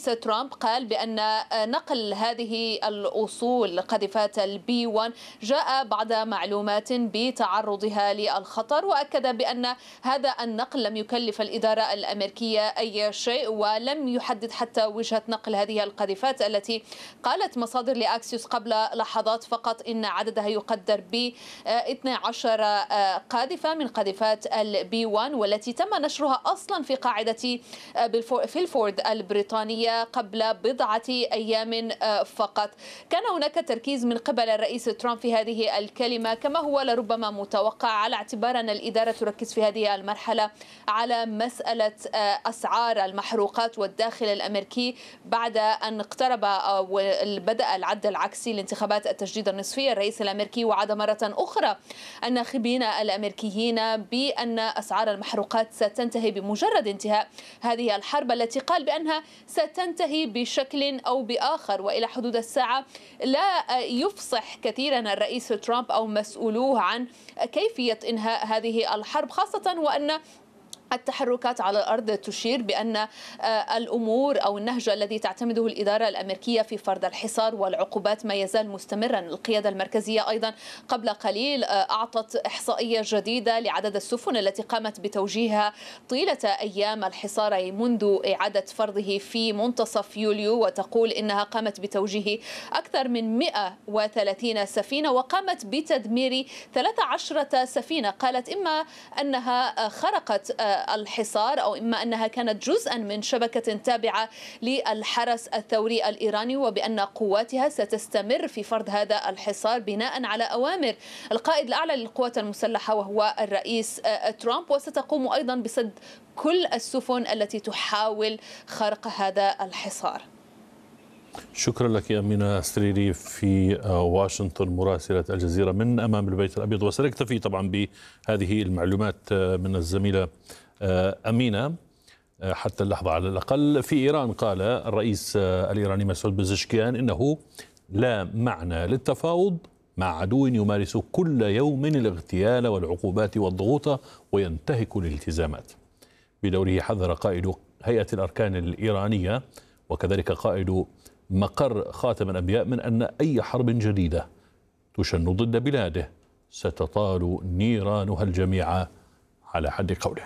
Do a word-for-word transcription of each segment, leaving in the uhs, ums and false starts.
الرئيس ترامب قال بأن نقل هذه الأصول قذيفات البي واحد جاء بعد معلومات بتعرضها للخطر، وأكد بأن هذا النقل لم يكلف الإدارة الأمريكية أي شيء، ولم يحدد حتى وجهة نقل هذه القذيفات التي قالت مصادر لأكسيوس قبل لحظات فقط إن عددها يقدر ب اثنتي عشرة قاذفة من قذيفات البي واحد، والتي تم نشرها أصلا في قاعدة في الفورد البريطانية قبل بضعة أيام فقط. كان هناك تركيز من قبل الرئيس ترامب في هذه الكلمة كما هو لربما متوقع، على اعتبار أن الإدارة تركز في هذه المرحلة على مسألة أسعار المحروقات والداخل الأمريكي بعد أن اقترب وبدأ العد العكسي لانتخابات التجديد النصفية. الرئيس الأمريكي وعد مرة أخرى الناخبين الأمريكيين بأن أسعار المحروقات ستنتهي بمجرد انتهاء هذه الحرب التي قال بأنها ستنتهي بشكل أو بآخر، وإلى حدود الساعة لا يفصح كثيرا الرئيس ترامب أو مسؤولوه عن كيفية إنهاء هذه الحرب، خاصة وأن التحركات على الأرض تشير بأن الأمور أو النهج الذي تعتمده الإدارة الأمريكية في فرض الحصار والعقوبات ما يزال مستمرا. القيادة المركزية أيضا قبل قليل أعطت إحصائية جديدة لعدد السفن التي قامت بتوجيهها طيلة أيام الحصار منذ إعادة فرضه في منتصف يوليو، وتقول إنها قامت بتوجيه أكثر من مئة وثلاثين سفينة وقامت بتدمير ثلاث عشرة سفينة. قالت إما أنها خرقت الحصار أو إما أنها كانت جزءا من شبكة تابعة للحرس الثوري الإيراني، وبأن قواتها ستستمر في فرض هذا الحصار بناء على أوامر القائد الأعلى للقوات المسلحة وهو الرئيس ترامب، وستقوم أيضا بسد كل السفن التي تحاول خرق هذا الحصار. شكرا لك يا أمينة سريري في واشنطن مراسلة الجزيرة من أمام البيت الأبيض. وسنكتفي طبعا بهذه المعلومات من الزميلة أمينة حتى اللحظة على الأقل. في إيران قال الرئيس الإيراني مسعود بزشكيان إنه لا معنى للتفاوض مع عدو يمارس كل يوم الاغتيال والعقوبات والضغوط وينتهك الالتزامات. بدوره حذر قائد هيئة الأركان الإيرانية وكذلك قائد مقر خاتم الأنبياء من أن أي حرب جديدة تشن ضد بلاده ستطال نيرانها الجميع على حد قوله.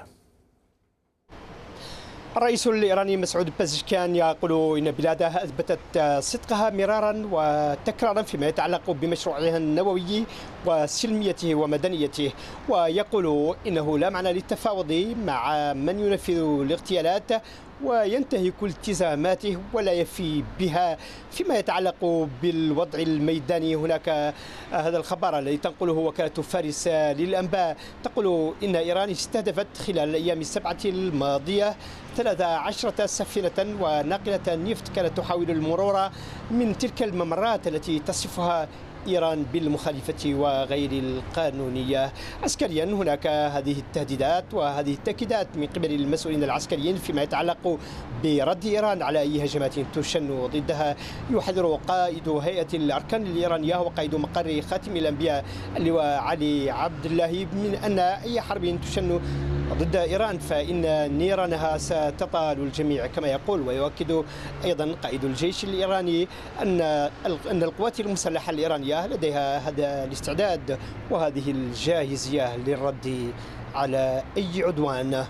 الرئيس الإيراني مسعود بزشكيان يقول إن بلاده أثبتت صدقها مرارا وتكرارا فيما يتعلق بمشروعها النووي وسلميته ومدنيته، ويقول إنه لا معنى للتفاوض مع من ينفذ الاغتيالات وينتهك التزاماته ولا يفي بها فيما يتعلق بالوضع الميداني. هناك هذا الخبر الذي تنقله وكالة فارس للأنباء تقول إن إيران استهدفت خلال الأيام السبعة الماضية ثلاث عشرة سفينة وناقلة نفط كانت تحاول المرور من تلك الممرات التي تصفها إيران بالمخالفة وغير القانونية. عسكريا هناك هذه التهديدات وهذه التأكيدات من قبل المسؤولين العسكريين فيما يتعلق برد إيران على أي هجمات تشن ضدها. يحذر قائد هيئة الأركان الإيرانية وقائد مقر خاتم الأنبياء اللواء علي عبد الله من أن أي حرب تشن ضد إيران فإن نيرانها ستطال الجميع كما يقول. ويؤكد أيضا قائد الجيش الإيراني أن أن القوات المسلحة الإيرانية لديها هذا الاستعداد وهذه الجاهزية للرد على أي عدوان.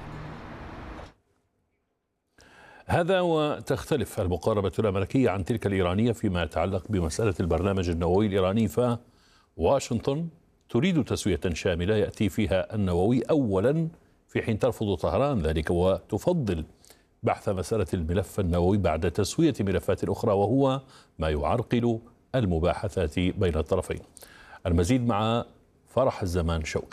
هذا وتختلف المقاربة الأمريكية عن تلك الإيرانية فيما يتعلق بمسألة البرنامج النووي الإيراني، فواشنطن تريد تسوية شاملة يأتي فيها النووي أولا في حين ترفض طهران ذلك وتفضل بحث مسألة الملف النووي بعد تسوية ملفات أخرى، وهو ما يعرقل المباحثات بين الطرفين. المزيد مع فرح الزمان شوقي.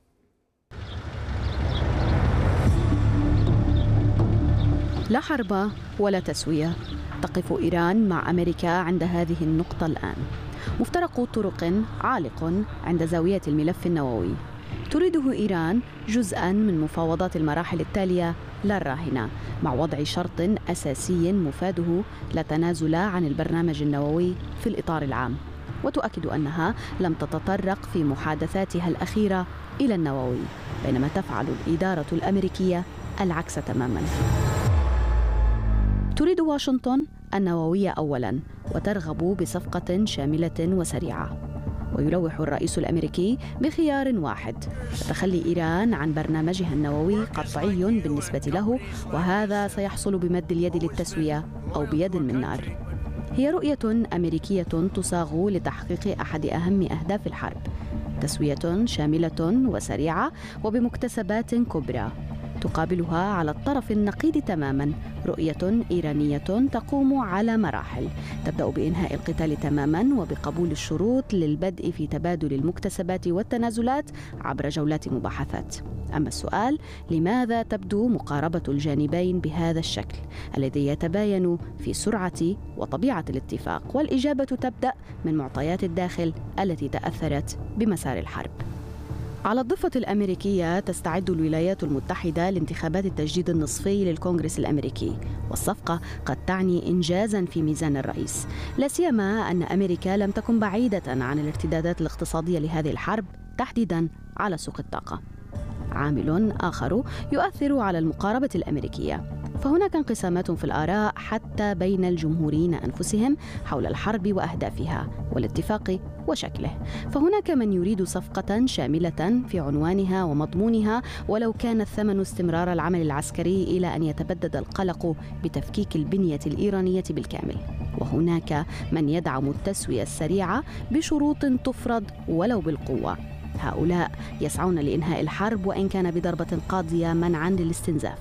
لا حرب ولا تسوية، تقف إيران مع أمريكا عند هذه النقطة الآن. مفترق طرق عالق عند زاوية الملف النووي تريده إيران جزءاً من مفاوضات المراحل التالية لا الراهنة، مع وضع شرط أساسي مفاده لا تنازل عن البرنامج النووي في الإطار العام، وتؤكد أنها لم تتطرق في محادثاتها الأخيرة إلى النووي، بينما تفعل الإدارة الأمريكية العكس تماماً. تريد واشنطن النووية أولاً وترغب بصفقة شاملة وسريعة. ويلوح الرئيس الأمريكي بخيار واحد: تخلي إيران عن برنامجها النووي قطعي بالنسبة له، وهذا سيحصل بمد اليد للتسوية أو بيد من نار. هي رؤية أمريكية تصاغ لتحقيق أحد أهم أهداف الحرب: تسوية شاملة وسريعة وبمكتسبات كبرى. تقابلها على الطرف النقيض تماماً رؤية إيرانية تقوم على مراحل، تبدأ بإنهاء القتال تماماً وبقبول الشروط للبدء في تبادل المكتسبات والتنازلات عبر جولات مباحثات. أما السؤال: لماذا تبدو مقاربة الجانبين بهذا الشكل الذي يتباين في سرعة وطبيعة الاتفاق؟ والإجابة تبدأ من معطيات الداخل التي تأثرت بمسار الحرب. على الضفة الأمريكية تستعد الولايات المتحدة لانتخابات التجديد النصفي للكونغرس الأمريكي، والصفقة قد تعني إنجازاً في ميزان الرئيس، لا سيما أن أمريكا لم تكن بعيدة عن الارتدادات الاقتصادية لهذه الحرب، تحديداً على سوق الطاقة. عامل آخر يؤثر على المقاربة الأمريكية، فهناك انقسامات في الآراء حتى بين الجمهوريين أنفسهم حول الحرب وأهدافها والاتفاق وشكله. فهناك من يريد صفقة شاملة في عنوانها ومضمونها، ولو كان الثمن استمرار العمل العسكري إلى أن يتبدد القلق بتفكيك البنية الإيرانية بالكامل. وهناك من يدعم التسوية السريعة بشروط تفرض ولو بالقوة. هؤلاء يسعون لإنهاء الحرب وإن كان بضربة قاضية منعاً للاستنزاف.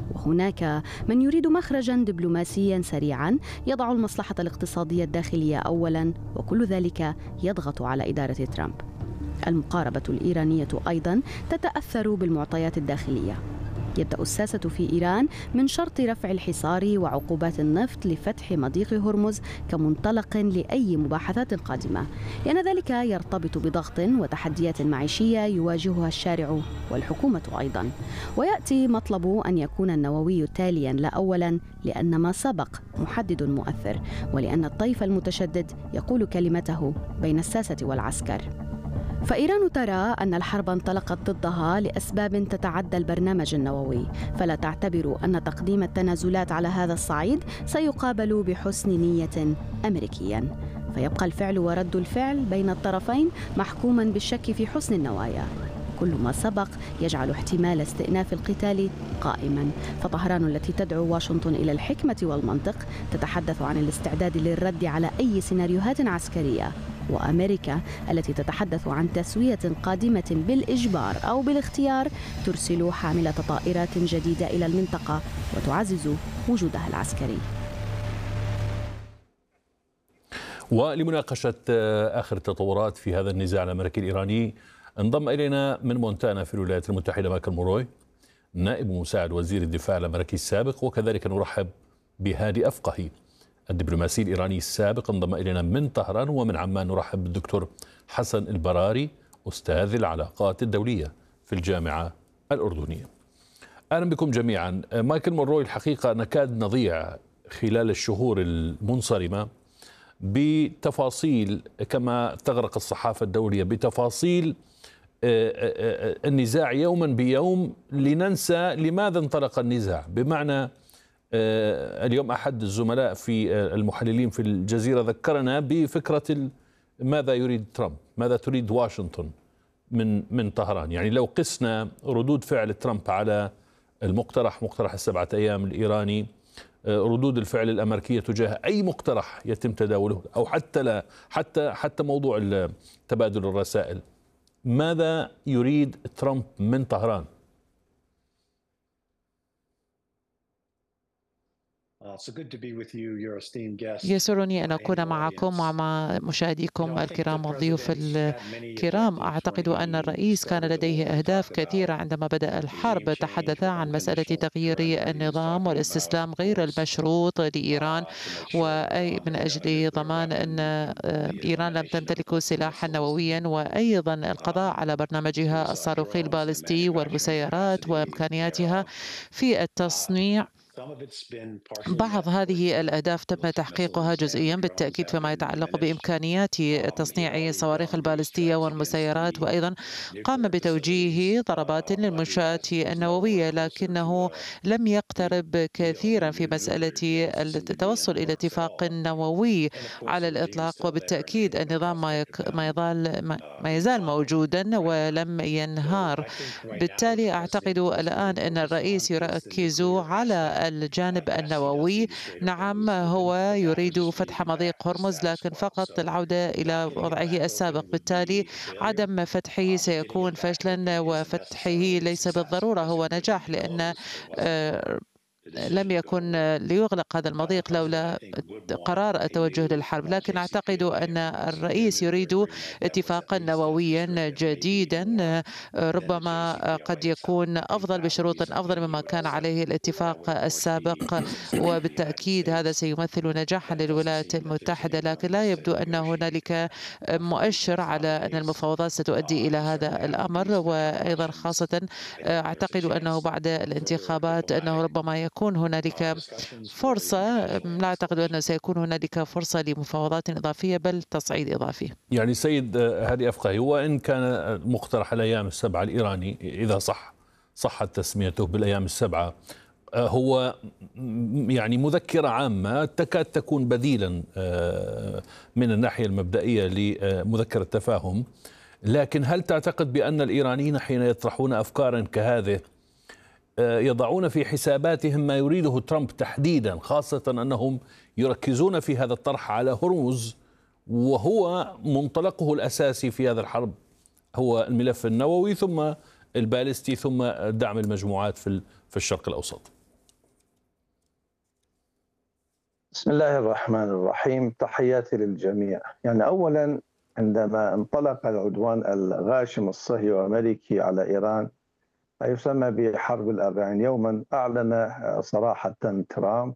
وهناك من يريد مخرجاً دبلوماسياً سريعاً يضع المصلحة الاقتصادية الداخلية أولاً، وكل ذلك يضغط على إدارة ترامب. المقاربة الإيرانية أيضاً تتأثر بالمعطيات الداخلية. يبدأ الساسة في إيران من شرط رفع الحصار وعقوبات النفط لفتح مضيق هرمز كمنطلق لأي مباحثات قادمة، لأن ذلك يرتبط بضغط وتحديات معيشية يواجهها الشارع والحكومة أيضا. ويأتي مطلب أن يكون النووي تاليا لا أولا، لأن ما سبق محدد مؤثر، ولأن الطيف المتشدد يقول كلمته بين الساسة والعسكر. فإيران ترى أن الحرب انطلقت ضدها لأسباب تتعدى البرنامج النووي، فلا تعتبر أن تقديم التنازلات على هذا الصعيد سيقابل بحسن نية أمريكيا. فيبقى الفعل ورد الفعل بين الطرفين محكوما بالشك في حسن النوايا. كل ما سبق يجعل احتمال استئناف القتال قائما. فطهران التي تدعو واشنطن إلى الحكمة والمنطق تتحدث عن الاستعداد للرد على أي سيناريوهات عسكرية، وأمريكا التي تتحدث عن تسوية قادمة بالإجبار أو بالاختيار ترسل حاملة طائرات جديدة إلى المنطقة وتعزز وجودها العسكري. ولمناقشة آخر التطورات في هذا النزاع الأمريكي الإيراني انضم إلينا من مونتانا في الولايات المتحدة مايكل موروي، نائب مساعد وزير الدفاع الأمريكي السابق، وكذلك نرحب بهادي أفقهي الدبلوماسي الإيراني السابق انضم إلينا من طهران. ومن عمان نرحب بالدكتور حسن البراري أستاذ العلاقات الدولية في الجامعة الأردنية. أهلا بكم جميعا. مايكل موروي، الحقيقة نكاد نضيع خلال الشهور المنصرمة بتفاصيل كما تغرق الصحافة الدولية بتفاصيل النزاع يوما بيوم، لننسى لماذا انطلق النزاع. بمعنى اليوم أحد الزملاء في المحللين في الجزيرة ذكرنا بفكرة ماذا يريد ترامب، ماذا تريد واشنطن من من طهران. يعني لو قسنا ردود فعل ترامب على المقترح، مقترح السبعة أيام الإيراني، ردود الفعل الأمريكية تجاه أي مقترح يتم تداوله، أو حتى لا حتى حتى موضوع تبادل الرسائل، ماذا يريد ترامب من طهران؟ يسرني أن أكون معكم ومع مشاهديكم الكرام والضيوف الكرام. أعتقد أن الرئيس كان لديه أهداف كثيرة عندما بدأ الحرب. تحدث عن مسألة تغيير النظام والاستسلام غير المشروط لإيران، وأي من أجل ضمان أن إيران لم تمتلك سلاحا نوويا، وأيضا القضاء على برنامجها الصاروخي البالستي والمسيرات وإمكانياتها في التصنيع بعض هذه الأهداف تم تحقيقها جزئيا بالتأكيد فيما يتعلق بإمكانيات تصنيع الصواريخ البالستية والمسيرات، وأيضا قام بتوجيه ضربات للمنشآت النووية، لكنه لم يقترب كثيرا في مسألة التوصل إلى اتفاق نووي على الإطلاق. وبالتأكيد النظام ما ما يزال ما يزال موجودا ولم ينهار. بالتالي أعتقد الآن أن الرئيس يركز على الجانب النووي. نعم، هو يريد فتح مضيق هرمز، لكن فقط العودة إلى وضعه السابق. بالتالي عدم فتحه سيكون فشلا، وفتحه ليس بالضرورة هو نجاح، لأن لم يكن ليغلق هذا المضيق لولا قرار التوجه للحرب. لكن أعتقد أن الرئيس يريد اتفاقا نوويا جديدا ربما قد يكون أفضل بشروط أفضل مما كان عليه الاتفاق السابق، وبالتأكيد هذا سيمثل نجاحا للولايات المتحدة. لكن لا يبدو أن هنالك مؤشر على أن المفاوضات ستؤدي إلى هذا الأمر، وأيضا خاصة أعتقد أنه بعد الانتخابات أنه ربما يكون يكون هنالك فرصة. لا أعتقد أنه سيكون هنالك فرصة لمفاوضات إضافية بل تصعيد إضافي. يعني سيد هادي أفقهي، وإن كان مقترح الأيام السبعة الإيراني إذا صح صحت تسميته بالأيام السبعة هو يعني مذكرة عامة تكاد تكون بديلا من الناحية المبدئية لمذكرة تفاهم، لكن هل تعتقد بأن الإيرانيين حين يطرحون أفكارا كهذه يضعون في حساباتهم ما يريده ترامب تحديدا، خاصة أنهم يركزون في هذا الطرح على هرمز وهو منطلقه الأساسي في هذا الحرب هو الملف النووي ثم البالستي ثم دعم المجموعات في في الشرق الأوسط؟ بسم الله الرحمن الرحيم، تحياتي للجميع. يعني أولا عندما انطلق العدوان الغاشم الصهيوني الأمريكي على إيران ما يسمى بحرب الأربعين يوما، أعلن صراحة ترامب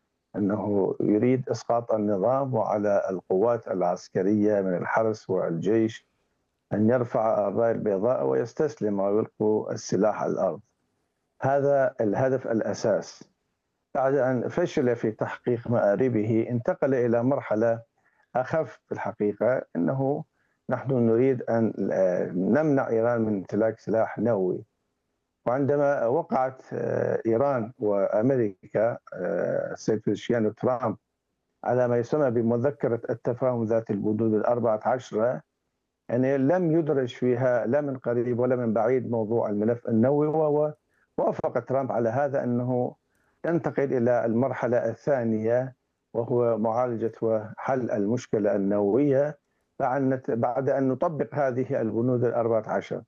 أنه يريد إسقاط النظام وعلى القوات العسكرية من الحرس والجيش أن يرفع الراية البيضاء ويستسلم ويلقوا السلاح على الأرض. هذا الهدف الأساس. بعد أن فشل في تحقيق مآربه انتقل إلى مرحلة أخف في الحقيقة، أنه نحن نريد أن نمنع إيران من امتلاك سلاح نووي. وعندما وقعت إيران وأمريكا السيد بزشكيان وترامب على ما يسمى بمذكرة التفاهم ذات البنود الأربعة عشرة، يعني لم يدرج فيها لا من قريب ولا من بعيد موضوع الملف النووي، ووافق ترامب على هذا أنه ينتقل إلى المرحلة الثانية وهو معالجة وحل المشكلة النووية بعد أن نطبق هذه البنود الأربعة عشر.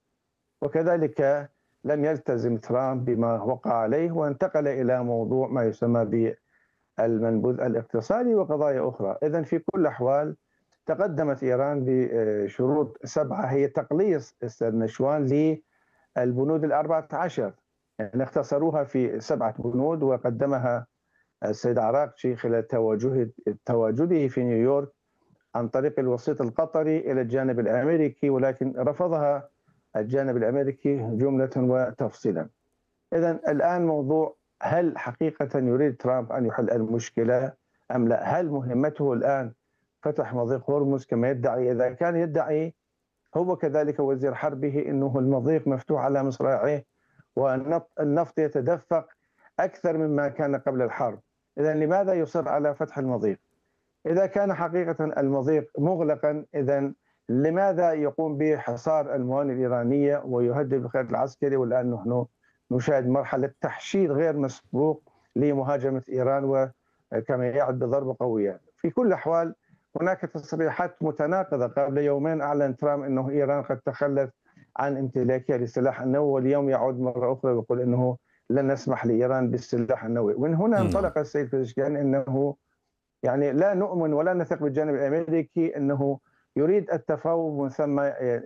وكذلك لم يلتزم ترامب بما وقع عليه وانتقل إلى موضوع ما يسمى بالمنبوذ الاقتصادي وقضايا أخرى. إذن في كل الأحوال تقدمت إيران بشروط سبعة هي تقليص النشوان للبنود الأربعة عشر، يعني اختصروها في سبعة بنود وقدمها السيد عراقشي خلال تواجده تواجده في نيويورك عن طريق الوسيط القطري إلى الجانب الأمريكي، ولكن رفضها الجانب الأمريكي جملة وتفصيلا. إذن الآن موضوع هل حقيقة يريد ترامب أن يحل المشكلة أم لا؟ هل مهمته الآن فتح مضيق هرمز كما يدعي؟ إذا كان يدعي هو كذلك وزير حربه أنه المضيق مفتوح على مصراعيه والنفط يتدفق أكثر مما كان قبل الحرب، إذن لماذا يصر على فتح المضيق؟ إذا كان حقيقة المضيق مغلقا إذن لماذا يقوم بحصار الموانئ الإيرانية ويهدد بالخيار العسكري؟ والآن نحن نشاهد مرحلة تحشيد غير مسبوق لمهاجمة إيران وكما يعد بضربة قوية. في كل الأحوال هناك تصريحات متناقضة. قبل يومين أعلن ترامب أنه إيران قد تخلت عن امتلاكها للسلاح النووي، واليوم يعود مرة أخرى ويقول أنه لن نسمح لإيران بالسلاح النووي. ومن هنا انطلق السيد بزشكيان أنه يعني لا نؤمن ولا نثق بالجانب الأمريكي أنه يريد التفاوض من ثم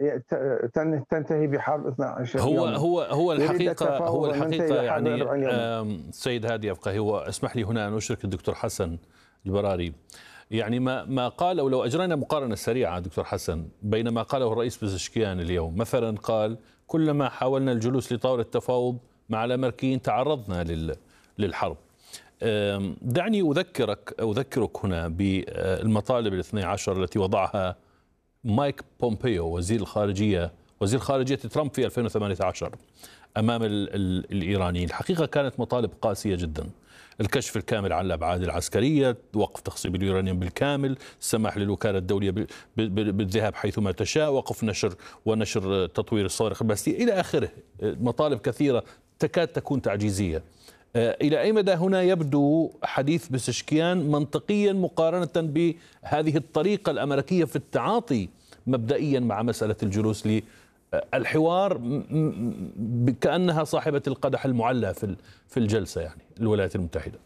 تنتهي بحرب اثني عشر هو يوم. هو هو الحقيقة هو الحقيقة يعني سيد هادي أفقهي، هو اسمح لي هنا أن أشرك الدكتور حسن البراري. يعني ما ما قاله، لو أجرينا مقارنة سريعة دكتور حسن بين ما قاله الرئيس بزشكيان اليوم، مثلا قال كلما حاولنا الجلوس لطاولة التفاوض مع الأمريكيين تعرضنا للحرب. دعني أذكرك أذكرك هنا بالمطالب الاثني عشر التي وضعها مايك بومبيو وزير الخارجية وزير خارجية ترامب في ألفين وثمانية عشر أمام ال ال الإيرانيين. الحقيقة كانت مطالب قاسية جدا: الكشف الكامل عن الأبعاد العسكرية، وقف تخصيب اليورانيوم بالكامل، السماح للوكالة الدولية بالذهاب حيثما تشاء، وقف نشر ونشر تطوير الصواريخ البالستية إلى آخره. مطالب كثيرة تكاد تكون تعجيزية. إلى أي مدى هنا يبدو حديث بسشكيان منطقيا مقارنة بهذه الطريقة الأمريكية في التعاطي مبدئيا مع مسألة الجلوس للحوار كأنها صاحبة القدح المعلى في في الجلسة، يعني الولايات المتحدة؟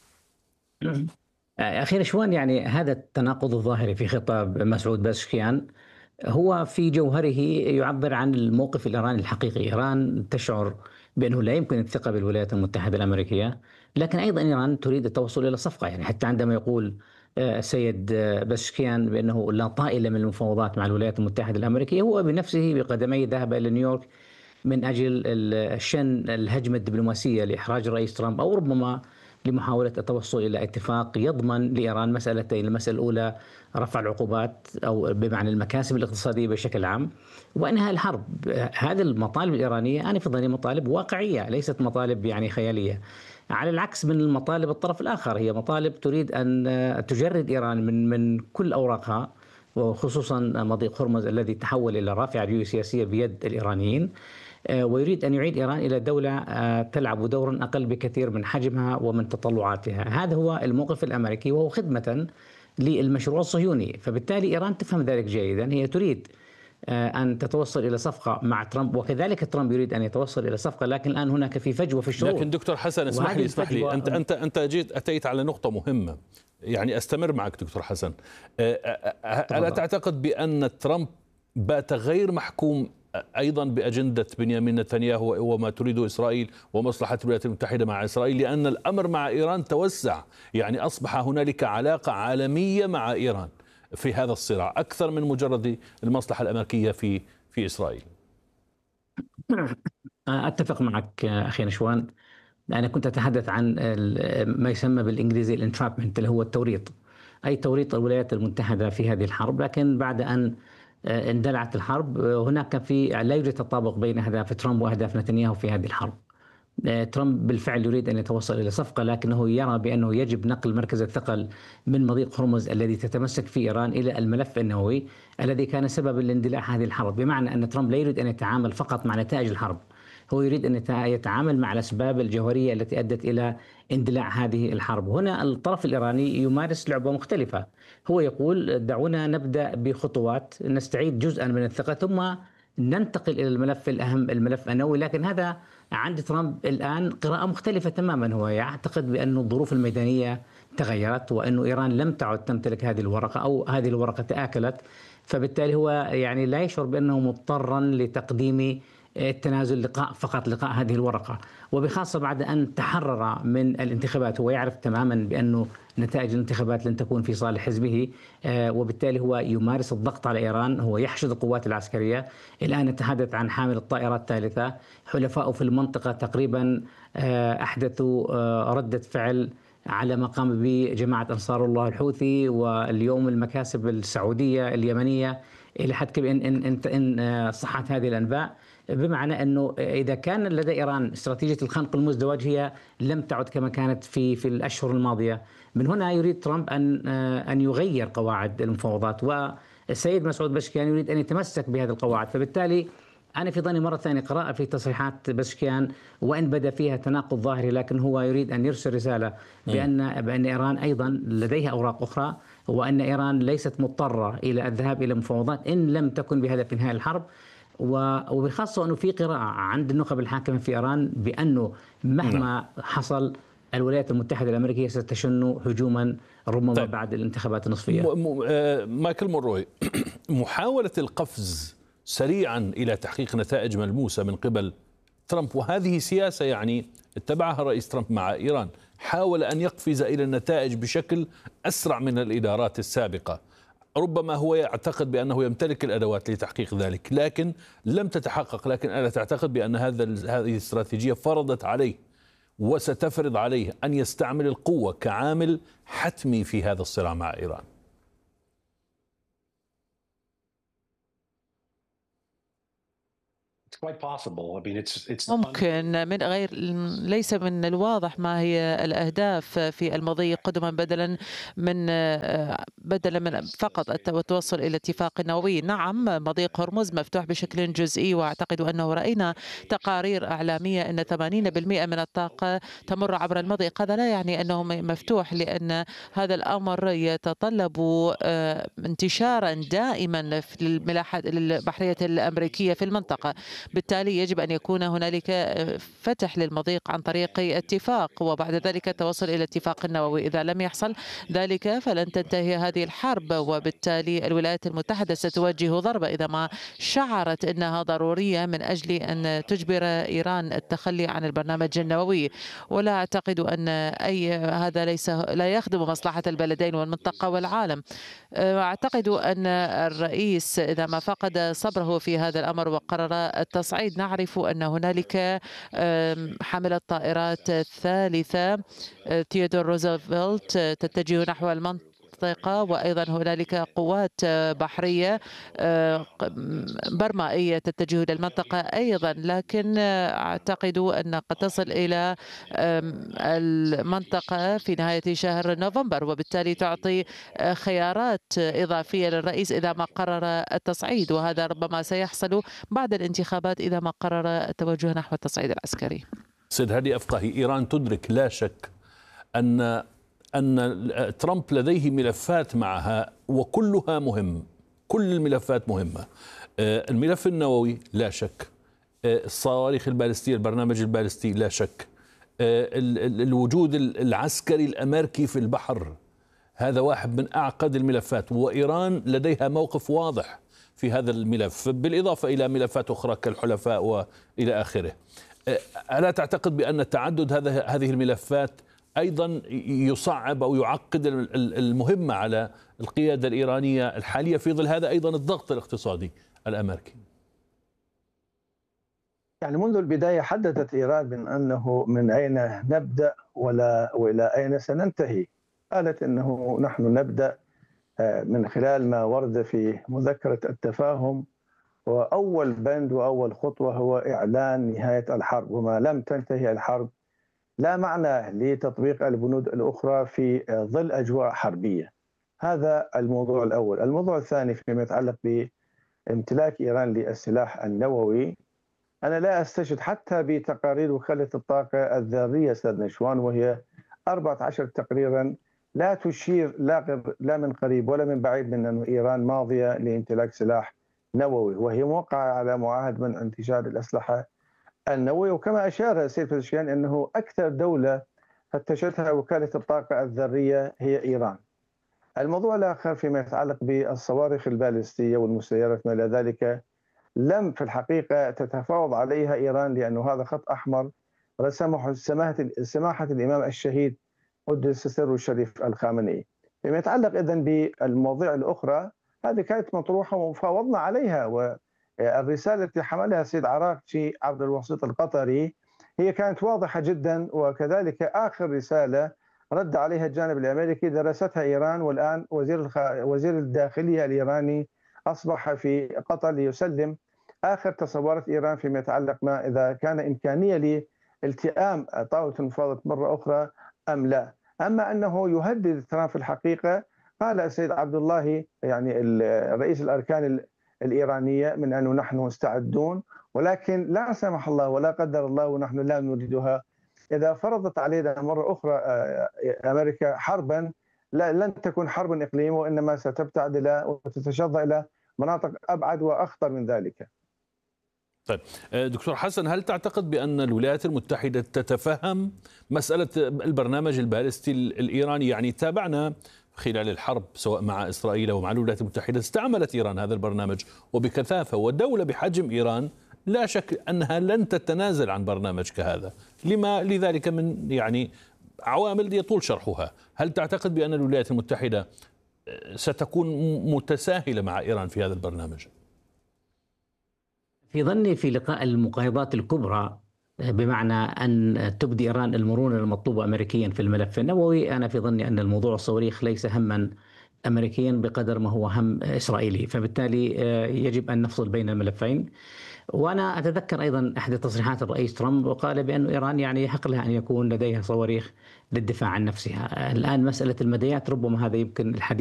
أخي نشوان، يعني هذا التناقض الظاهري في خطاب مسعود بسشكيان هو في جوهره يعبر عن الموقف الإيراني الحقيقي. إيران تشعر بأنه لا يمكن الثقة بالولايات المتحدة الأمريكية، لكن أيضا إيران تريد التوصل إلى صفقة. يعني حتى عندما يقول السيد بسشكيان بأنه لا طائل من المفاوضات مع الولايات المتحدة الأمريكية، هو بنفسه بقدميه ذهب إلى نيويورك من أجل شن الهجمة الدبلوماسية لإحراج الرئيس ترامب، أو ربما لمحاولة التوصل إلى اتفاق يضمن لإيران مسألتين: المسألة الأولى رفع العقوبات أو بمعنى المكاسب الاقتصادية بشكل عام، وإنهاء الحرب. هذه المطالب الإيرانية أنا في ظني مطالب واقعية، ليست مطالب يعني خيالية، على العكس من المطالب الطرف الآخر. هي مطالب تريد أن تجرد إيران من من كل أوراقها، وخصوصا مضيق هرمز الذي تحول إلى رافعة جيوسياسية بيد الإيرانيين، ويريد أن يعيد إيران إلى دولة تلعب دورا أقل بكثير من حجمها ومن تطلعاتها. هذا هو الموقف الأمريكي، وهو خدمة للمشروع الصهيوني. فبالتالي إيران تفهم ذلك جيدا، هي تريد أن تتوصل إلى صفقة مع ترامب، وكذلك ترامب يريد أن يتوصل إلى صفقة، لكن الآن هناك في فجوة في الشروط. لكن دكتور حسن اسمح لي اسمح لي أنت أنت أنت جيت أتيت على نقطة مهمة، يعني أستمر معك دكتور حسن. ألا تعتقد بأن ترامب بات غير محكوم أيضا بأجندة بنيامين نتنياهو وما تريده إسرائيل ومصلحة الولايات المتحدة مع إسرائيل، لأن الأمر مع إيران توسع، يعني أصبح هنالك علاقة عالمية مع إيران في هذا الصراع أكثر من مجرد المصلحة الأمريكية في في إسرائيل؟ أتفق معك أخي نشوان. أنا كنت أتحدث عن ما يسمى بالإنجليزي الانترابمنت، اللي هو التوريط، أي توريط الولايات المتحدة في هذه الحرب. لكن بعد أن اندلعت الحرب هناك في لا يوجد تطابق بين أهداف ترامب وأهداف نتنياهو في هذه الحرب. ترامب بالفعل يريد أن يتوصل إلى صفقة، لكنه يرى بأنه يجب نقل مركز الثقل من مضيق هرمز الذي تتمسك فيه إيران إلى الملف النووي الذي كان سببا لاندلاع هذه الحرب. بمعنى أن ترامب لا يريد أن يتعامل فقط مع نتائج الحرب، هو يريد أن يتعامل مع الأسباب الجوهرية التي أدت إلى اندلاع هذه الحرب. هنا الطرف الإيراني يمارس لعبة مختلفة، هو يقول دعونا نبدأ بخطوات نستعيد جزءا من الثقة ثم ننتقل إلى الملف الأهم، الملف النووي. لكن هذا عند ترامب الآن قراءة مختلفة تماما، هو يعتقد بأن الظروف الميدانية تغيرت وأن إيران لم تعد تمتلك هذه الورقة أو هذه الورقة تآكلت، فبالتالي هو يعني لا يشعر بأنه مضطرا لتقديم التنازل لقاء فقط لقاء هذه الورقة، وبخاصة بعد أن تحرر من الانتخابات. هو يعرف تماما بأنه نتائج الانتخابات لن تكون في صالح حزبه، وبالتالي هو يمارس الضغط على إيران، هو يحشد القوات العسكرية. الآن نتحدث عن حامل الطائرات الثالثة، حلفاء في المنطقة تقريبا أحدثوا ردة فعل على ما قام به جماعة أنصار الله الحوثي، واليوم المكاسب السعودية اليمنية إلى حد كبير إن, إن, إن صحت هذه الأنباء، بمعنى أنه إذا كان لدى إيران استراتيجية الخنق المزدوج هي لم تعد كما كانت في في الأشهر الماضية. من هنا يريد ترامب أن أن يغير قواعد المفاوضات، والسيد مسعود بسشكيان يريد أن يتمسك بهذه القواعد. فبالتالي أنا في ظني مرة ثانية قراءة في تصريحات بسشكيان وإن بدا فيها تناقض ظاهري، لكن هو يريد أن يرسل رسالة بأن بأن إيران أيضا لديها أوراق أخرى، وأن إيران ليست مضطرة إلى الذهاب إلى مفاوضات إن لم تكن بهدف إنهاء الحرب. وبخاصة أنه في قراءة عند النخب الحاكمة في إيران بأنه مهما حصل الولايات المتحدة الأمريكية ستشن هجوما ربما طيب. بعد الانتخابات النصفية. مايكل مونروي، محاولة القفز سريعا إلى تحقيق نتائج ملموسة من قبل ترامب، وهذه سياسة يعني اتبعها الرئيس ترامب مع إيران، حاول أن يقفز إلى النتائج بشكل أسرع من الإدارات السابقة. ربما هو يعتقد بأنه يمتلك الأدوات لتحقيق ذلك، لكن لم تتحقق. لكن ألا تعتقد بأن هذا هذه الاستراتيجية فرضت عليه وستفرض عليه أن يستعمل القوة كعامل حتمي في هذا الصراع مع إيران؟ ممكن، من غير ليس من الواضح ما هي الأهداف في المضي قدما، بدلا من بدلا من فقط التوصل إلى اتفاق نووي. نعم، مضيق هرمز مفتوح بشكل جزئي، وأعتقد أنه رأينا تقارير إعلامية أن ثمانين بالمئة من الطاقة تمر عبر المضيق. هذا لا يعني أنه مفتوح، لأن هذا الأمر يتطلب انتشارا دائما في الملاحة البحرية الأمريكية في المنطقة. بالتالي يجب أن يكون هنالك فتح للمضيق عن طريق اتفاق، وبعد ذلك التوصل إلى اتفاق نووي. إذا لم يحصل ذلك فلن تنتهي هذه الحرب، وبالتالي الولايات المتحدة ستواجه ضربة إذا ما شعرت أنها ضرورية من أجل أن تجبر إيران التخلي عن البرنامج النووي. ولا أعتقد أن أي هذا ليس لا يخدم مصلحة البلدين والمنطقة والعالم. أعتقد أن الرئيس إذا ما فقد صبره في هذا الأمر وقرر التصعيد، نعرف أن هنالك حاملة طائرات الثالثة تيودور روزفلت تتجه نحو المنطقة، وأيضا هنالك قوات بحرية برمائية تتجه للمنطقة أيضا. لكن أعتقد أن قد تصل إلى المنطقة في نهاية شهر نوفمبر، وبالتالي تعطي خيارات إضافية للرئيس إذا ما قرر التصعيد، وهذا ربما سيحصل بعد الانتخابات إذا ما قرر التوجه نحو التصعيد العسكري. سيد هادي أفقهي، إيران تدرك لا شك أن أن ترامب لديه ملفات معها وكلها مهمة، كل الملفات مهمة. الملف النووي لا شك، الصواريخ البالستية، البرنامج البالستي لا شك، الوجود العسكري الأمريكي في البحر، هذا واحد من أعقد الملفات، وإيران لديها موقف واضح في هذا الملف، بالإضافة إلى ملفات أخرى كالحلفاء وإلى آخره. ألا تعتقد بأن تعدد هذه الملفات أيضا يصعب أو يعقد المهمة على القيادة الإيرانية الحالية في ظل هذا أيضا الضغط الاقتصادي الأمريكي؟ يعني منذ البداية حددت إيران من أنه من أين نبدأ ولا وإلى أين سننتهي. قالت أنه نحن نبدأ من خلال ما ورد في مذكرة التفاهم، وأول بند وأول خطوة هو إعلان نهاية الحرب، وما لم تنتهي الحرب لا معنى لتطبيق البنود الأخرى في ظل أجواء حربية. هذا الموضوع الأول. الموضوع الثاني فيما يتعلق بامتلاك إيران للسلاح النووي، أنا لا أستشهد حتى بتقارير وكالة الطاقة الذرية أستاذ نشوان، وهي أربعة عشر تقريرا لا تشير لا من قريب ولا من بعيد من أن إيران ماضية لامتلاك سلاح نووي، وهي موقعة على معاهد من انتشار الأسلحة النووي. وكما أشار السيد بزشكيان أنه أكثر دولة فتشتها وكالة الطاقة الذرية هي إيران. الموضوع الآخر فيما يتعلق بالصواريخ البالستية والمسيرات ما إلى ذلك، لم في الحقيقة تتفاوض عليها إيران، لأنه هذا خط أحمر رسمه سماحة, سماحة الإمام الشهيد قدس سره الشريف الخامنئي. فيما يتعلق إذن بالمواضيع الأخرى، هذه كانت مطروحة وفاوضنا عليها، والرسالة التي حملها السيد عراقشي عبد الوسيط القطري هي كانت واضحة جدا، وكذلك آخر رسالة رد عليها الجانب الأمريكي درستها إيران، والآن وزير الخ... وزير الداخلية الإيراني أصبح في قطر ليسلم آخر تصورات إيران فيما يتعلق ما إذا كان إمكانية لالتئام طاولة المفاوضات مرة أخرى أم لا. أما أنه يهدد ترامب في الحقيقة، قال السيد عبد الله يعني الرئيس الأركان الإيرانية من أنه نحن مستعدون، ولكن لا سمح الله ولا قدر الله ونحن لا نريدها، إذا فرضت علينا مرة أخرى أمريكا حربا لن تكون حربا إقليمية، وإنما ستبتعد إلى وتتشظى إلى مناطق أبعد وأخطر من ذلك. طيب دكتور حسن، هل تعتقد بأن الولايات المتحدة تتفهم مسألة البرنامج البالستي الإيراني؟ يعني تابعنا خلال الحرب سواء مع إسرائيل أو مع الولايات المتحدة استعملت إيران هذا البرنامج وبكثافة، والدولة بحجم إيران لا شك أنها لن تتنازل عن برنامج كهذا، لما لذلك من يعني عوامل يطول شرحها. هل تعتقد بأن الولايات المتحدة ستكون متساهلة مع إيران في هذا البرنامج؟ في ظني في لقاء المقايضات الكبرى بمعنى أن تبدي إيران المرونة المطلوبة أمريكيا في الملف النووي. أنا في ظني أن الموضوع الصواريخ ليس هما أمريكيا بقدر ما هو هم إسرائيلي، فبالتالي يجب أن نفصل بين الملفين. وأنا أتذكر أيضا أحد تصريحات الرئيس ترامب وقال بأن إيران يعني يحق لها أن يكون لديها صواريخ للدفاع عن نفسها. الآن مسألة المدنيات ربما هذا يمكن الحديث